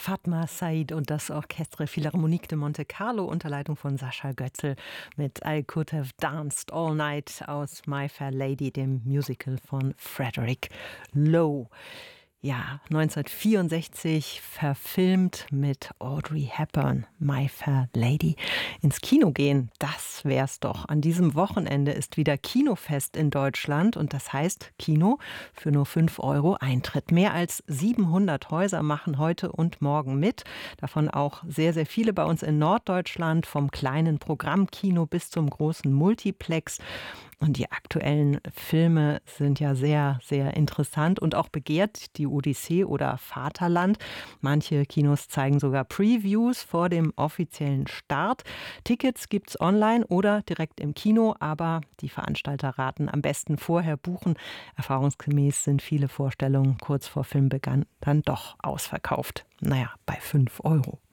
Fatma Said und das Orchestre Philharmonique de Monte Carlo unter Leitung von Sascha Götzl mit I Could Have Danced All Night aus My Fair Lady, dem Musical von Frederick Loewe. Ja, 1964 verfilmt mit Audrey Hepburn, My Fair Lady. Ins Kino gehen, das wär's doch. An diesem Wochenende ist wieder Kinofest in Deutschland und das heißt Kino für nur 5 € Eintritt. Mehr als 700 Häuser machen heute und morgen mit. Davon auch sehr, sehr viele bei uns in Norddeutschland, vom kleinen Programmkino bis zum großen Multiplex. Und die aktuellen Filme sind ja sehr, sehr interessant und auch begehrt. Die Odyssee oder Vaterland. Manche Kinos zeigen sogar Previews vor dem offiziellen Start. Tickets gibt's online oder direkt im Kino, aber die Veranstalter raten am besten vorher buchen. Erfahrungsgemäß sind viele Vorstellungen kurz vor Filmbeginn dann doch ausverkauft. Naja, bei 5 €.